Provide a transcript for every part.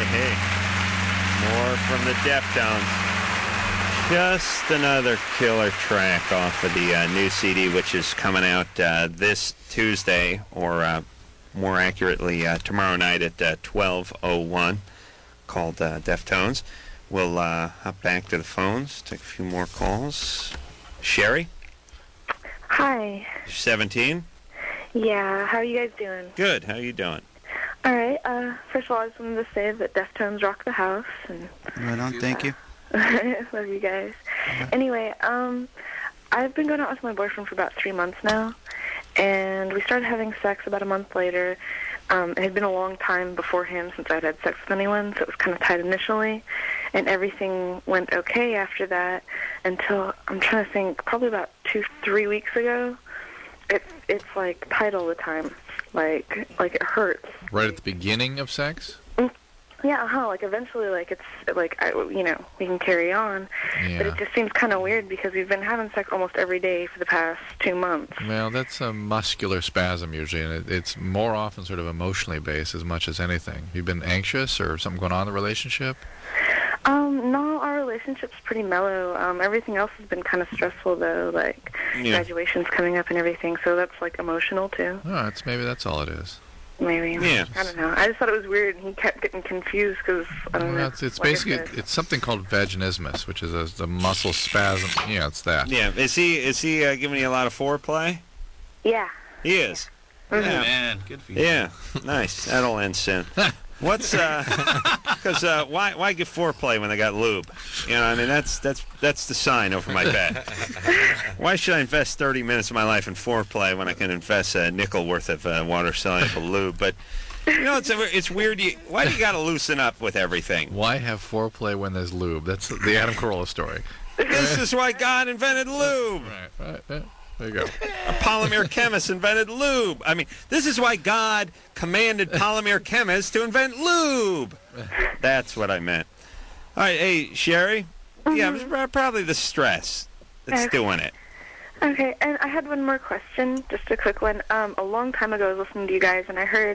Hey. More from the Deftones. Just another killer track off of the new CD, which is coming out this Tuesday, or more accurately, tomorrow night at 12:01, called Deftones. We'll hop back to the phones, take a few more calls. Sherry? Hi. 17? Yeah, how are you guys doing? Good. How are you doing? All right. First of all, I just wanted to say that Deftones rock the house. And Right on, thank you. love you guys. Anyway, I've been going out with my boyfriend for about 3 months now, and we started having sex about a month later. It had been a long time before him since I'd had sex with anyone, so it was kind of tight initially, and everything went okay after that until, I'm trying to think, probably about 2-3 weeks ago. It's like tight all the time. Like it hurts. Right at the beginning of sex? Yeah, like eventually, like it's like we can carry on, Yeah. but it just seems kind of weird because we've been having sex almost every day for the past 2 months. Well, that's a muscular spasm usually, and it's more often sort of emotionally based as much as anything. You've been anxious or something going on in the relationship? No, our relationship's pretty mellow. Everything else has been kind of stressful though, like graduation's coming up and everything, so that's like emotional too. Oh, maybe that's all it is. Maybe. Yeah. I don't know. I just thought it was weird, and he kept getting confused because I don't know. It's like I basically said. it's something called vaginismus, which is the muscle spasm. Yeah, it's that. Yeah. Is he giving you a lot of foreplay? Yeah. He is. Mhm. Yeah. Man, good for you. Yeah, nice. That'll end soon. What's because why give foreplay when they got lube? You know, I mean that's the sign over my bed. Why should I invest 30 minutes of my life in foreplay when I can invest a nickel worth of water soluble lube? But you know, it's weird. Why do you got to loosen up with everything? Why have foreplay when there's lube? That's the Adam Carolla story. This is why God invented lube. Right. Yeah. There you go. A polymer chemist invented lube. I mean, this is why God commanded polymer chemists to invent lube. That's what I meant. All right, hey, Sherry. Yeah, it was probably the stress that's doing it. Okay, and I had one more question, just a quick one. A long time ago, I was listening to you guys, and I heard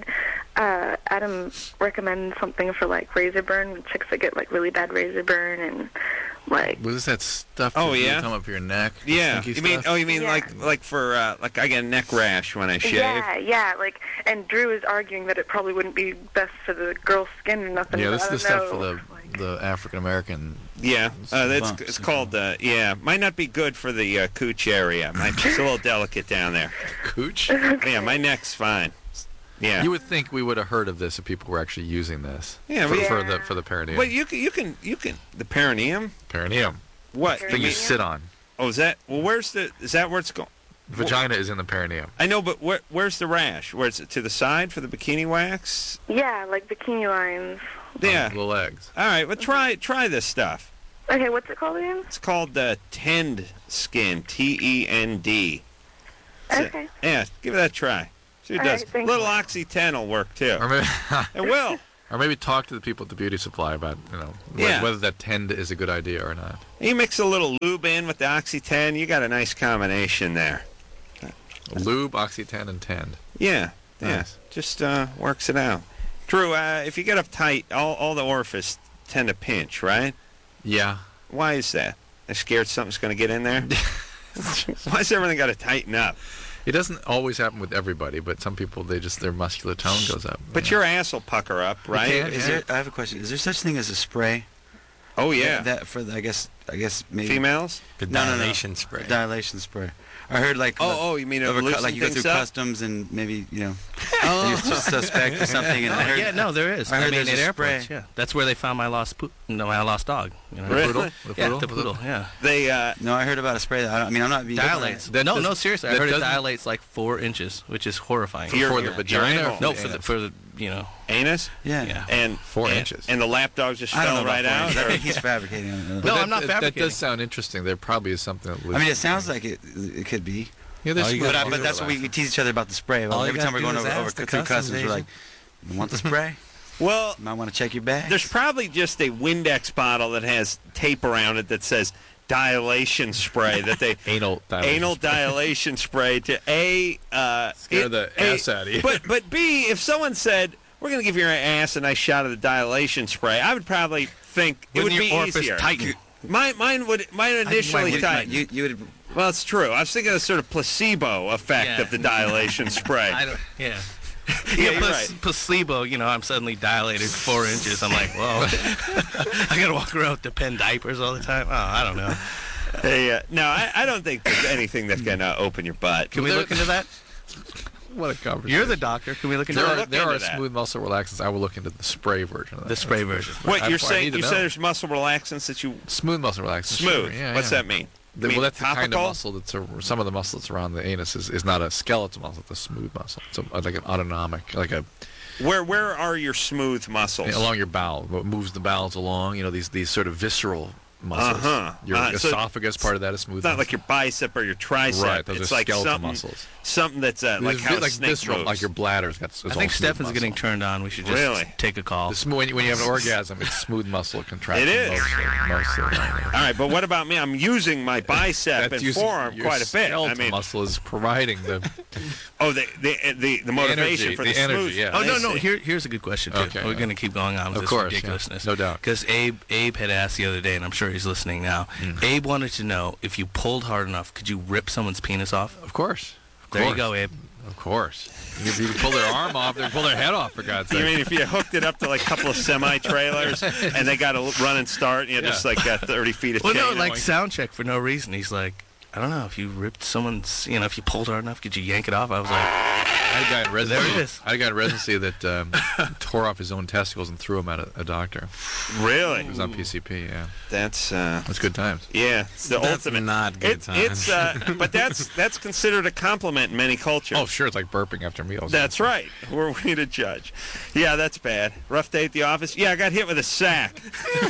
Adam recommend something for, like, razor burn, chicks that get, like, really bad razor burn, and, like... Was this that stuff Oh, that yeah? come up your neck? Yeah. Stinky You mean? stuff? Oh, you mean Yeah. like for like I get a neck rash when I shave? Yeah, like, and Drew is arguing that it probably wouldn't be best for the girl's skin or nothing. Yeah, but this I is the don't stuff know. for the African American. Yeah, bumps. it's called might not be good for the cooch area. It's a little delicate down there. Cooch? Yeah, my neck's fine. Yeah. You would think we would have heard of this if people were actually using this. Yeah, for the perineum. But you can the perineum. Perineum. What? Thing you sit on. Oh, is that? Well, is that where it's going? Vagina is in the perineum. I know, but where's the rash? Where's it to the side for the bikini wax? Yeah, like bikini lines. Yeah. The legs. All right, well try this stuff. Okay, what's it called again? It's called Tend Skin, TEND. Okay. Yeah, give it a try. See what it All does. right, thank Little you. Oxy-10 will work too. Or maybe, It will. or maybe talk to the people at the beauty supply about Yeah. whether that tend is a good idea or not. You mix a little lube in with the Oxy-10, you got a nice combination there. Lube, Oxy-10, and tend. Yeah, Nice. just works it out. Drew, if you get uptight, all the orifices tend to pinch, right? Yeah. Why is that? They're scared something's going to get in there? Why's everything got to tighten up? It doesn't always happen with everybody, but some people, their muscular tone goes up. But your ass will pucker up, right? can't- I have a question. Is there such thing as a spray? Oh, yeah. That for I guess maybe Females? The No, no, no. dilation spray. dilation spray. I heard like You mean to loosen like you go things through up? customs and maybe you're just suspect or something. And I heard, Yeah, no, there is. I heard mean, there's at a spray. airports, yeah. That's where they found my lost dog. You know? Really? Poodle? The Yeah, poodle? the poodle, yeah. They, No, I heard about a spray. I'm not being Dilates. That No, does- seriously. I that heard it doesn't- dilates like 4 inches, which is horrifying. For your- For the vagina? your or No, the for anus? the anus? Yeah. Yeah. And 4 and- inches. And the lap dog just I don't know fell about right out? I or- think he's fabricating. No, But I'm not that fabricating. does sound interesting. There probably is something that I mean, it sounds like it could be. Yeah, there's Oh, you some- gotta But that's what we tease each other about the spray. All you Every time gotta we're do going is over ask the through customs customs, we're like, "You want the spray? Well, You might want to check your bag." there's probably just a Windex bottle that has tape around it that says dilation spray that they anal dilation. anal dilation spray to Scare the ass out of you. But B, if someone said, we're going to give your ass a nice shot of the dilation spray, I would probably think it would Wouldn't be your orifice easier. tighten? Mine initially tighten. You would. Well, it's true. I was thinking of the sort of placebo effect Yeah. of the dilation spray. Yeah. Yeah, you're right. Placebo, I'm suddenly dilated 4 inches. I'm like, whoa. I got to walk around with the pen diapers all the time. Oh, I don't know. Hey, no, I don't think there's anything that's going to open your butt. Can we look into that? What a conversation. You're the doctor. Can we look into that? There are into that. smooth muscle relaxants. I will look into the spray version of that. The spray version. What, I you're need saying, to you know. said there's muscle relaxants that you... Smooth muscle relaxants. Smooth. Sure. Yeah, What's yeah. that mean? Well, that's the kind of topical? muscle some of the muscle that's around the anus is not a skeletal muscle. It's a smooth muscle. It's like an autonomic, like a Where are your smooth muscles? along your bowel. What moves the bowels along? these sort of visceral muscles. Uh-huh. Your So esophagus, part of that is smooth. It's not muscle. like your bicep or your tricep. Right, those it's are like skeletal something, muscles. something that's like It's how a like snake visceral, moves. like your bladder's got. I think Stefan's getting turned on. We should just Really? take a call. When you have an orgasm, it's smooth muscle contraction. It is. Mostly. All right, but what about me? I'm using my bicep and using forearm your quite a bit. I skeletal mean, muscle is providing the the motivation energy, for the the energy, smooth. yeah. Oh, no. I see. Here's a good question, too. Okay. We're going to keep going on with Of this course, yeah. ridiculousness. No doubt. Because Abe had asked the other day, and I'm sure he's listening now. Abe wanted to know, if you pulled hard enough, could you rip someone's penis off? Of course. There you go, Abe. Of course. If you pull their arm off, they pull their head off, for God's sake. You mean if you hooked it up to like a couple of semi-trailers and they got to run and start, just like 30 feet of Well, chain? no, like sound check for no reason. He's like, I don't know, if you ripped someone's, if you pulled hard enough, could you yank it off? I was like, I had a guy in residency. There it is. I had a guy in residency that tore off his own testicles and threw them at a doctor. Really? He was on PCP, yeah. That's good times. yeah, the That's ultimate. not good times. But that's considered a compliment in many cultures. Oh, sure, it's like burping after meals. That's right. Who are we to judge? Yeah, that's bad. Rough day at the office? Yeah, I got hit with a sack.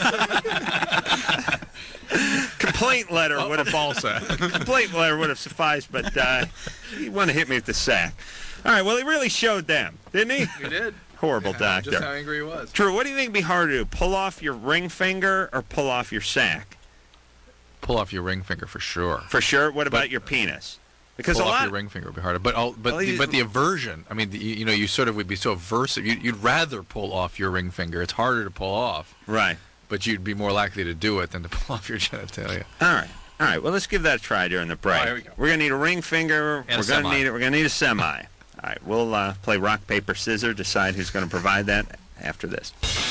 Complaint letter would have ball sack. complaint letter would have sufficed, but he wanted to hit me with the sack. All right, well, he really showed them, didn't he? He did. Horrible doctor. Just how angry he was. Drew, what do you think would be harder to do? Pull off your ring finger or pull off your sack? Pull off your ring finger for sure. For sure. What about your penis? Because Pull a off lot. your ring finger would be harder. But Well, you- the aversion. I mean, you sort of would be so aversive. You'd rather pull off your ring finger. It's harder to pull off, Right. but you'd be more likely to do it than to pull off your genitalia. All right. All right. Well, let's give that a try during the break. Oh, here we go. We're gonna need a ring finger. And a We're gonna semi. need it. We're gonna need a semi. All right. We'll play rock paper scissors. Decide who's going to provide that after this.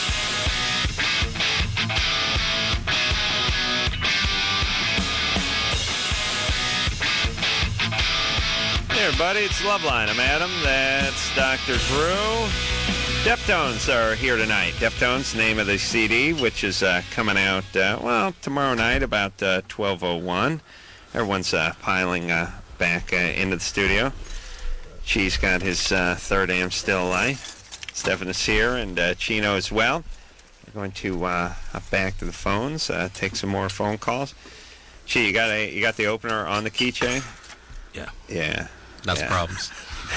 Hey everybody, it's Loveline. I'm Adam. That's Dr. Drew. Deftones are here tonight. Deftones, name of the CD, which is coming out, tomorrow night about 12:01. Everyone's piling back into the studio. Cheese got his third AM still life. Stefan is here, and Chino as well. We're going to hop back to the phones, take some more phone calls. Chi, you got the opener on the keychain? Yeah. Yeah. That's Yeah. problems.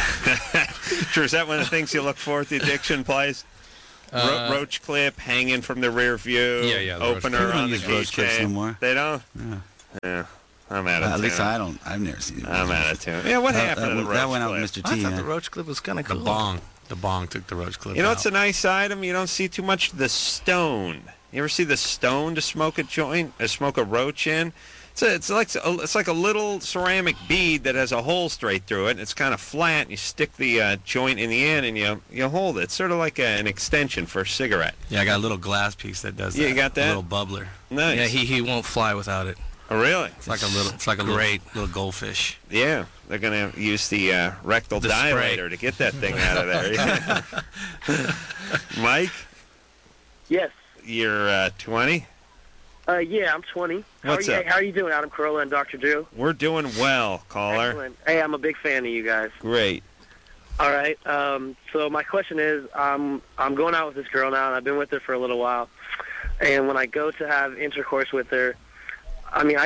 Sure, is that one of the things you look for at the Addiction place? Roach clip hanging from the rear view. Yeah, the roach opener clip. They don't on the use roach clips keychain. anymore. They don't? Yeah. Yeah. I'm out of At least tune. I don't. I've never seen it. I'm out of tune. Yeah, what happened to the roach that went out clip? with Mr. I T. thought the yeah. roach clip was kind of The cool. bong took the roach clip You know, out. it's a nice item. You don't see too much. The stone. You ever see the stone to smoke a joint, or smoke a roach in? It's like a little ceramic bead that has a hole straight through it. And it's kind of flat. And you stick the joint in the end, and you hold it. It's sort of like an extension for a cigarette. Yeah, I got a little glass piece that does that. Yeah, you got that? A little bubbler. Nice. Yeah, he won't fly without it. Oh, really? It's like a Great. little goldfish. Yeah, they're going to use the rectal The spray. dilator to get that thing out of there. Yeah. Mike, Yes. you're 20? Yeah, I'm 20. What's up? How are you doing, Adam Carolla and Dr. Drew? We're doing well, caller. Excellent. Hey, I'm a big fan of you guys. Great. All right. So my question is, I'm going out with this girl now, and I've been with her for a little while. And when I go to have intercourse with her, I mean, I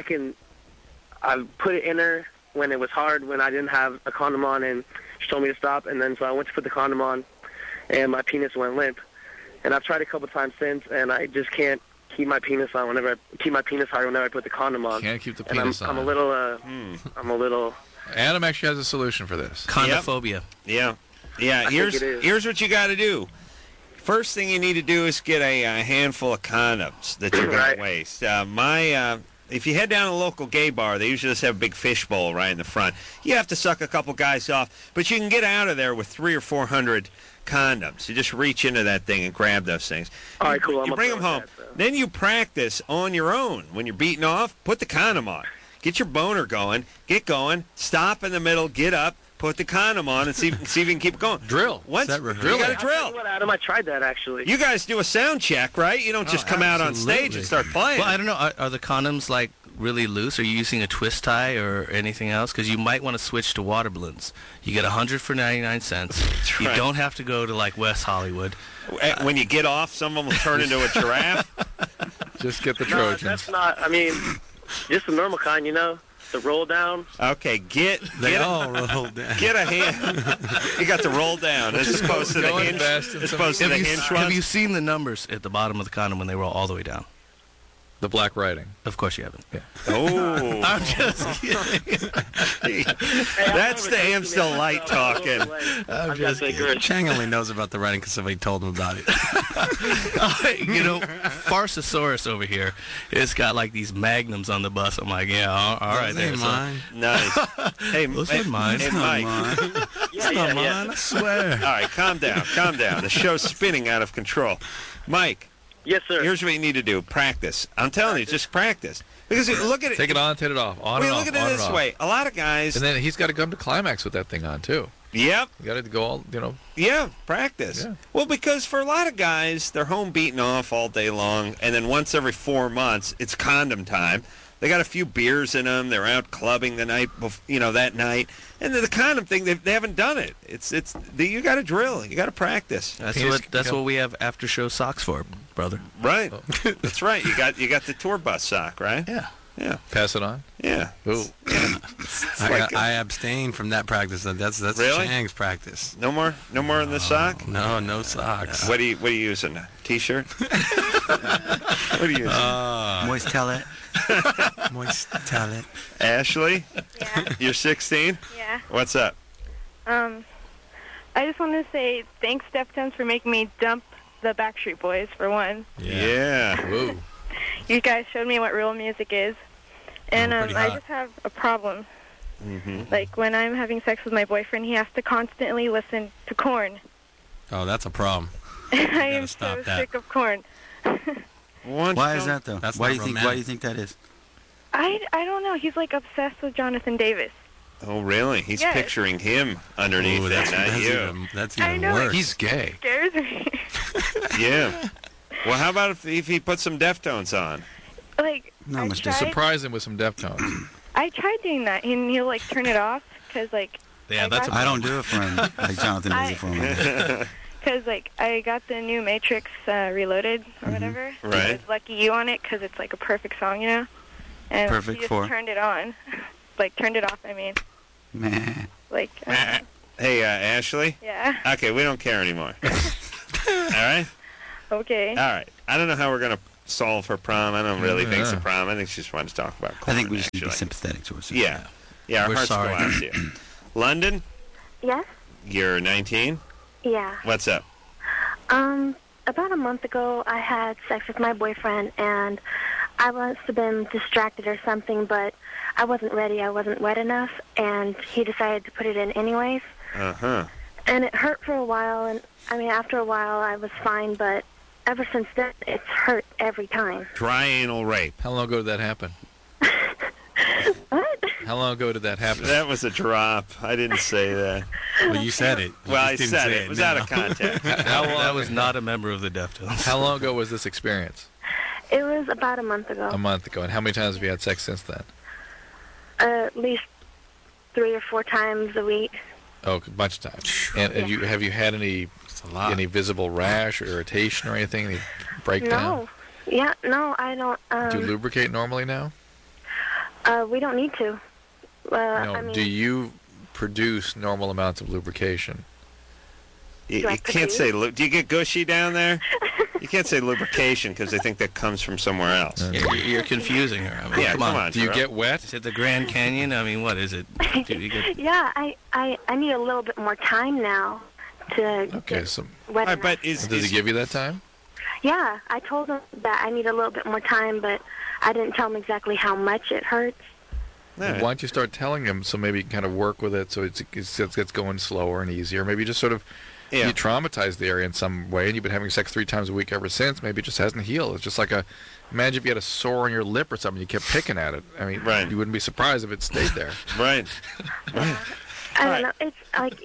put it in her when it was hard, when I didn't have a condom on, and she told me to stop. And then so I went to put the condom on, and my penis went limp. And I've tried a couple times since, and I just can't keep my penis on whenever I put the condom on. Can't keep the And penis I'm on. a little Adam actually has a solution for this. Condophobia. Yeah. Yeah, I think it is. here's what you got to do. First thing you need to do is get a handful of condoms that you're going Right. to waste. If you head down to a local gay bar, they usually just have a big fishbowl right in the front. You have to suck a couple guys off, but you can get out of there with 300 or 400 condoms. You just reach into that thing and grab those things. All right, cool. I'm You gonna bring go them with home. that, so. Then you practice on your own. When you're beating off, put the condom on. Get your boner going. Get going. Stop in the middle. Get up. Put the condom on and see if you can keep going. Drill. Once Set you rehearsal. got to I'll tell you drill. what, Adam, I tried that actually. You guys do a sound check, right? You don't just come out on stage and start playing. Well, I don't know. Are the condoms like really loose? Are you using a twist tie or anything else? Because you might want to switch to water balloons. You get 100 for 99 cents. You right. don't have to go to like West Hollywood. When you get off, some of them will turn into a giraffe. Just get the No, Trojans. that's not. I mean, just the normal kind, the roll down. Okay, get all rolled down. get a hand. You got the roll down as opposed to the Go hinge. invest in As some- opposed to the hinge Have ones. you seen the numbers at the bottom of the condom when they roll all the way down? The black writing. Of course you haven't. Oh, I'm just kidding. that's the Amstel Light talking. I'm just kidding. Chang only knows about the writing because somebody told him about it. Farsasaurus over here, it's got like these magnums on the bus. I'm like, yeah, all right, Those there. ain't So, mine. Nice. Hey, Those hey, ain't mine. Hey, It's not Mike. mine. Yeah, It's not yeah, mine. I swear. All right, calm down. Calm down. The show's spinning out of control. Mike, Yes, sir. here's what you need to do. Practice. I'm telling you, just practice. Because look at it. Take it on, take it off. On Wait, and look off. at on it and this off. way. A lot of guys. And then he's got to come to climax with that thing on too. Yep. You got to go all, Yeah, practice. Yeah. Well, because for a lot of guys, they're home beating off all day long, and then once every 4 months, it's condom time. They got a few beers in them. They're out clubbing the night, that night, and the condom thing, they haven't done it. You got to drill. You got to practice. That's what we have after show socks for, brother. Right. That's right. You got the tour bus sock, right? Yeah. Yeah. Pass it on. Yeah. Ooh. I abstain from that practice. That's Really? Chang's practice. No more in the sock. No socks. What are you using? A T-shirt? What are you using? Moist talent. Moist talent. Ashley, Yeah. you're 16. Yeah. What's up? I just wanted to say thanks, Deftones, for making me dump the Backstreet Boys, for one. Yeah. Whoa. You guys showed me what real music is. And pretty I hot. just have a problem. Mm-hmm. Like, when I'm having sex with my boyfriend, he has to constantly listen to Korn. Oh, that's a problem. I gotta am stop so that. sick of Korn. Why is that though? That's Why not do you think? Why romantic. do you think that is? I don't know. He's, like, obsessed with Jonathan Davis. Oh, really? He's Yes. picturing him underneath Ooh, that, not you. that's I even know, worse. He's gay. Scares me. Yeah. Well, how about if he put some Deftones on? Like, Not I much tried, Surprise him with some Deftones. I tried doing that, and he'll, like, turn it off, because, like, Yeah, that's a I don't do it for him like Jonathan does it for me. Because, like, I got the new Matrix Reloaded or whatever. Right. With Lucky You on it because it's, like, a perfect song, you know? And Perfect he just for? turned it on. Like, turned it off, I mean. Man. Like, Hey, Ashley? yeah. Okay, we don't care anymore. All right? Okay. All right. I don't know how we're going to solve her problem. I don't really think it's a Yeah. problem. I think she just wanted to talk about I Korn, think we just need to be actually. sympathetic towards her. Yeah. Yeah, our We're hearts sorry. go out to you. London, Yes? you're 19. Yeah. What's up? About a month ago, I had sex with my boyfriend, and I must have been distracted or something, but I wasn't ready. I wasn't wet enough, and he decided to put it in anyways. Uh-huh. And it hurt for a while, and, I mean, after a while, I was fine, but ever since then, it's hurt every time. Dry anal rape. How long ago did that happen? What? How long ago did that happen? That was a drop. I didn't say that. Well, you said it. You Well, I just didn't said say it. It was out of now. context. that was not a member of the Deftones. How long ago was this experience? It was about a month ago. A month ago. And how many times have you had sex since then? At least 3 or 4 times a week. Oh, a bunch of times. And have you had any It's a lot. any visible rash or irritation or anything? Any breakdown? No. Yeah, no, I don't. Do you lubricate normally now? We don't need to. No. I mean, Do you produce normal amounts of lubrication? You, Do I you can't produce? say. Do you get gushy down there? You can't say lubrication because they think that comes from somewhere else. You're confusing her. I mean, Yeah, come come on. on. Do you Terrell. get wet? Is it the Grand Canyon? I mean, what is it? Dude, you get, yeah, I need a little bit more time now. to Okay, get so wet All right, enough. but is does he give you that time? Yeah, I told him that I need a little bit more time, but I didn't tell him exactly how much it hurts. All right. Why don't you start telling him so maybe you can kind of work with it so it gets going slower and easier. Maybe just sort of Yeah. you traumatize the area in some way and you've been having sex 3 times a week ever since. Maybe it just hasn't healed. It's just like imagine if you had a sore on your lip or something, you kept picking at it. I mean, Right. you wouldn't be surprised if it stayed there. Right. I don't know. It's like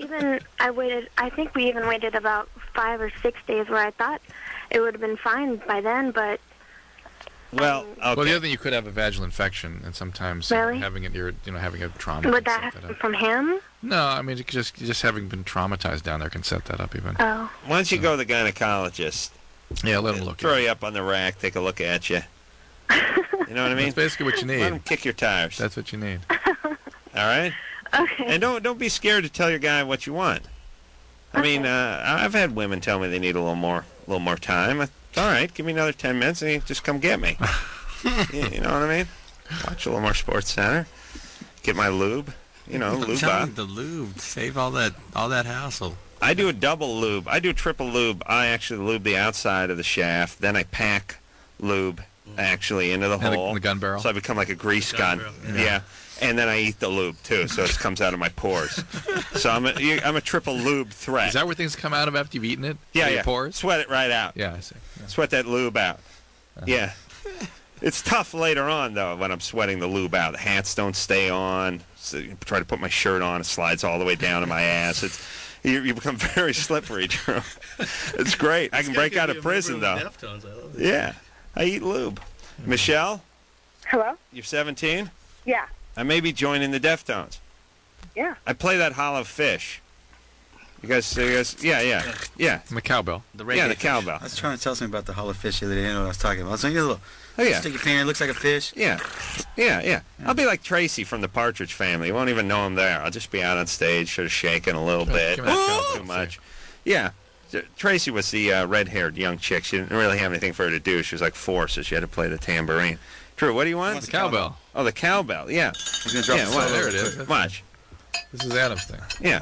I think we even waited about 5 or 6 days where I thought it would have been fine by then, but Well, okay. Well, the other thing, you could have a vaginal infection, and sometimes Really? having a trauma. would can that set happen up. from him? No, I mean, just having been traumatized down there can set that up even. Oh. Why don't you go to the gynecologist? Yeah, let him look. Throw you up on the rack, take a look at you. You know what I mean? That's basically what you Let need. him kick your tires. That's what you need. All right? Okay. And don't be scared to tell your guy what you want. I mean, I've had women tell me they need a little more time. It's all right, give me another 10 minutes and you just come get me. You know what I mean? Watch a little more Sports Center. Get my lube. You know, lube up. The lube. Save all that hassle. I do a double lube. I do triple lube. I actually lube the outside of the shaft. Then I pack lube actually into the And hole. the gun barrel. So I become like a grease gun. Yeah. And then I eat the lube too, so it comes out of my pores. So I'm a triple lube threat. Is that where things come out of after you've eaten it? Yeah, Through yeah. Your pores? Sweat it right out. Yeah, I see. Yeah. Sweat that lube out. Yeah. It's tough later on, though, when I'm sweating the lube out. The hats don't stay on. So you try to put my shirt on. It slides all the way down to my ass. You become very slippery, Drew. It's great. I can break out of prison, though. Deftones, I love it. Yeah. I eat lube. Michelle, Hello? you're 17? Yeah. I may be joining the Deftones. Yeah. I play that hollow fish. You guys, yeah. And the cowbell. The reggae. Yeah, the cowbell. I was trying to tell something about the hollow fish the other day. I didn't know what I was talking about. I was like, little Oh, yeah. stick your finger, it looks like a fish. Yeah. I'll be like Tracy from the Partridge Family. You won't even know I'm there. I'll just be out on stage, sort of shaking a little bit. give me that Not cowbell. too much. Yeah. Tracy was the red-haired young chick. She didn't really have anything for her to do. She was like 4, so she had to play the tambourine. Drew, what do you want? The cowbell. Oh, the cowbell. Yeah. He's going to drop Yeah, the well, solo there it real is. quick. Watch. This is Adam's thing. Yeah.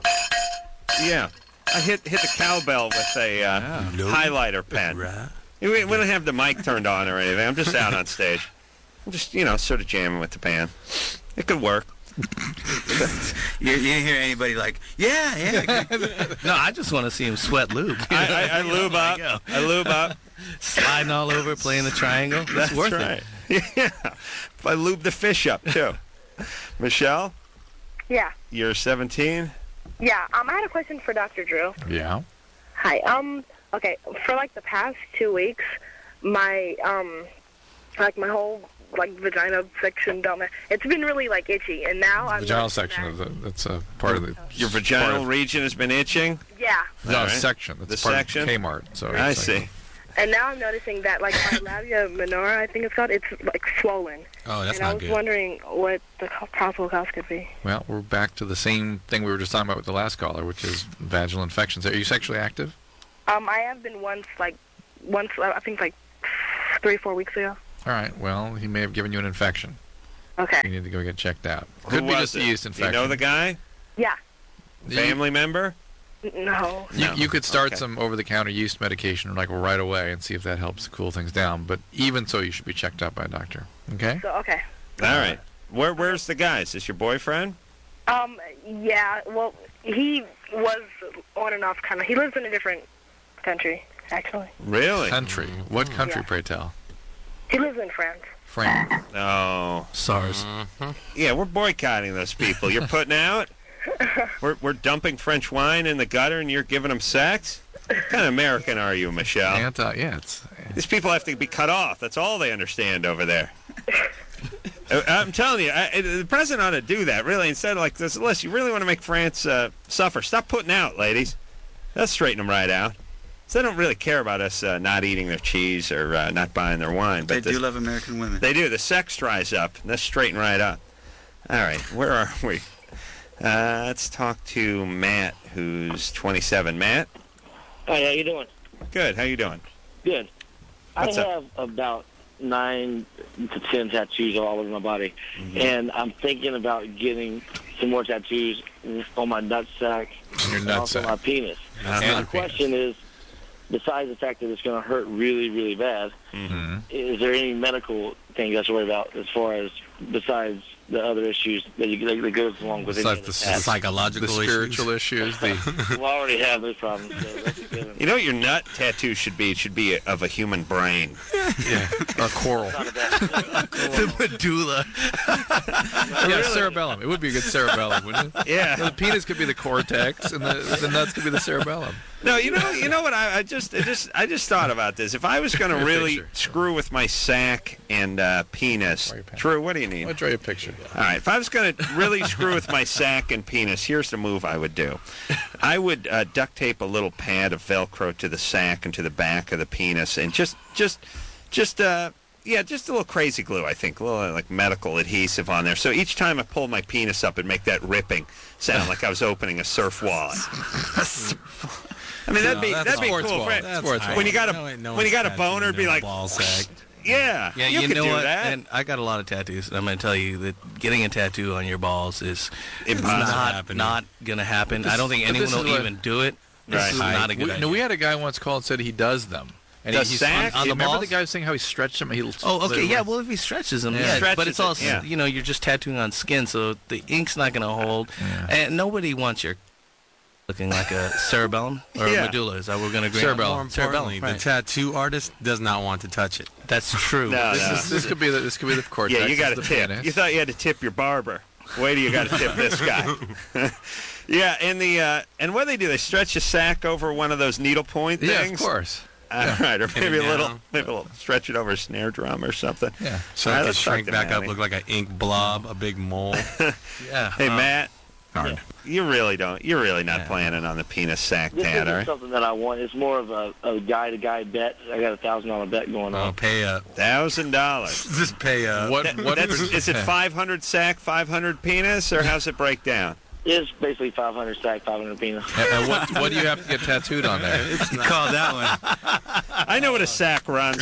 Yeah. I hit the cowbell with a highlighter pen. Right. We don't have the mic turned on or anything. I'm just out on stage. I'm just, sort of jamming with the band. It could work. You didn't hear anybody like, yeah. No, I just want to see him sweat lube. I lube up. go. I lube up. Sliding all over, playing the triangle. That's worth right. it. Yeah. I lube the fish up, too. Michelle, Yeah. you're 17? Yeah. I had a question for Dr. Drew. Yeah. Hi. Okay. For like the past 2 weeks, my my whole vagina section down there, it's been really itchy, and now I'm Vaginal noticing section. that- That's a part of the. Your vaginal region has been itching? Yeah. No, All right. section. That's The part section? of Kmart. So I it's like- see. And now I'm noticing that my labia minora, I think it's called, it's swollen. Oh, that's and I not was good. wondering what the possible cause could be. Well, we're back to the same thing we were just talking about with the last caller, which is vaginal infections. Are you sexually active? I have been once, I think 3-4 weeks ago. All right. Well, he may have given you an infection. Okay. You need to go get checked out. Who Could be was just a it? yeast Do infection. you know the guy? Yeah. Family member? No. You could start Okay. some over-the-counter yeast medication right away and see if that helps cool things down. But even so, you should be checked out by a doctor. Okay? So, okay. All right. Where's the guy? Is this your boyfriend? Yeah, well, he was on and off kind of. He lives in a different country, actually. Really? Country. What country, Yeah. pray tell? He lives in France. France. Oh. SARS. Yeah, we're boycotting those people. You're putting out? We're dumping French wine in the gutter and you're giving them sex? What kind of American are you, Michelle? It's These people have to be cut off. That's all they understand over there. I'm telling you, the president ought to do that, really, instead of this. Unless you really want to make France suffer, stop putting out, ladies. That'll straighten them right out. So they don't really care about us not eating their cheese or not buying their wine. They But do love American women. they do. The sex dries up. That's straighten right up. All right, where are we? Let's talk to Matt, who's 27. Matt? Hi, how you doing? Good. How you doing? Good. What's I up? have about 9 to 10 tattoos all over my body, Mm-hmm. and I'm thinking about getting some more tattoos on my nutsack Your and also nutsack. my penis. And My question is, besides the fact that it's going to hurt really, really bad, is there any medical thing you have to worry about as far as besides the other issues that goes along with Besides any the of the psychological The spiritual issues. The Well, I already have those problems. So that's a good one. You know what your nut tattoo should be? It should be of a human brain. or coral. Not a bad The medulla. Yeah, cerebellum. It would be a good cerebellum, wouldn't it? Yeah. The penis could be the cortex, and the nuts could be the cerebellum. No, you know what? I just thought about this. If I was going to Your really picture. screw with my sack and penis, Why are you paying? Drew, what do you need? I'll draw you a picture. All right, if I was going to really screw with my sack and penis, here's the move I would do. I would duct tape a little pad of Velcro to the sack and to the back of the penis, and just a little crazy glue, I think, a little like medical adhesive on there. So each time I pull my penis up, it'd make that ripping sound like I was opening a surf wallet. I mean, that'd be sports cool. wallet. Right? That's Sports When you got No when you got a one's boner, it'd be like, ball sack. yeah, Yeah, you you could know do what? that. And I got a lot of tattoos. And I'm going to tell you that getting a tattoo on your balls is Impossible. not going to happen. I don't think but anyone this is will what- even do it. This Right. is not a good idea. We had a guy once called and said he does them. And Does he's sack? On the remember balls? the guy was saying how he stretched them? Oh, okay, yeah. Well, if he stretches them, yeah. Stretches But it's it, also, yeah. you're just tattooing on skin, so the ink's not going to hold. Yeah. And nobody wants your looking like a cerebellum or Yeah. a medulla. Is that what we're going to agree Cerebellum. More on? importantly, the right. tattoo artist does not want to touch it. That's true. No, no. This could be the cortex. Yeah, you got to this is the tip. penis. You thought you had to tip your barber. Wait till you got to tip this guy. Yeah, and what do they do? They stretch a sack over one of those needlepoint Yeah, things. of course. All right, or maybe a down. little stretch it over a snare drum or something. Yeah. So All right, it can let's talk shrink to back up, Matty. look like an ink blob, a big mole. Yeah. Hey, Matt, Hard. you're really not planning on the penis sack This tat, isn't are you? something that I want. It's more of a guy-to-guy bet. I got a $1,000 bet going Oh, on. pay up. $1,000. Just pay up. What Is it 500 sack, 500 penis, or how's it break down? It's basically 500 sack, 500 penis. And what do you have to get tattooed on there? Call that one. I know what a sack runs.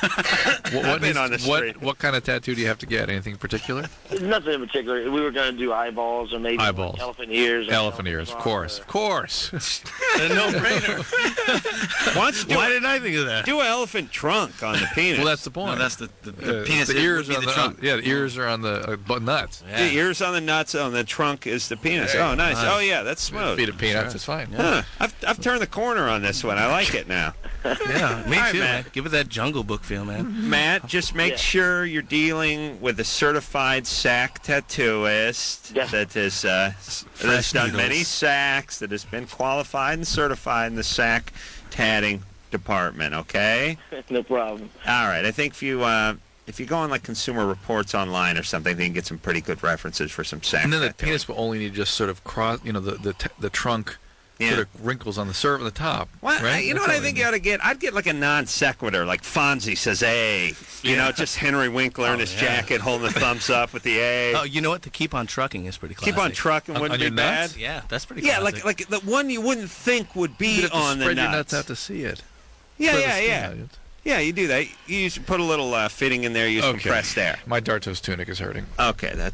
I've been on the street. What kind of tattoo do you have to get? Anything particular? Nothing in particular. We were going to do eyeballs or maybe Eyeballs. elephant ears. or Elephant something. ears, of course. Of course. A no-brainer. Why don't you do Why a- didn't I think of that? do an elephant trunk on the penis? Well, that's the point. No, that's the penis. The ears would are be on the trunk. Yeah, the ears are on the nuts. The ears on the nuts, on the trunk is the penis. Oh, nice. Oh, yeah, that's smooth. Feed it peanuts. It's fine. Huh. I've turned the corner on this one. I like it now. Yeah, me All right, too, Matt. man. Give it that Jungle Book feel, man. Matt, just make Yeah. sure you're dealing with a certified sack tattooist Yeah. that has done needles. many sacks, that has been qualified and certified in the sack tatting department, okay? No problem. All right. I think if you go on like Consumer Reports online or something, they can get some pretty good references for some sack And then the tattooing. penis will only need just sort of cross, the trunk Yeah. sort of wrinkles on the top. Well, right? you know That's what I all think they you ought to get? I'd get like a non sequitur, like Fonzie says A. You know, just Henry Winkler in his jacket holding the thumbs up with the A. Oh, you know what? The Keep on Trucking is pretty classic. Keep on trucking wouldn't on be your bad. nuts? Yeah, that's pretty Yeah, classic. like the one you wouldn't think would be You'd have to on the spread your nuts. nuts out to see it. Yeah, Spread the yeah, skin yeah. out. Yeah, you do that. You put a little fitting in there, use Okay. compressed air. My Dartos tunic is hurting. Okay, that's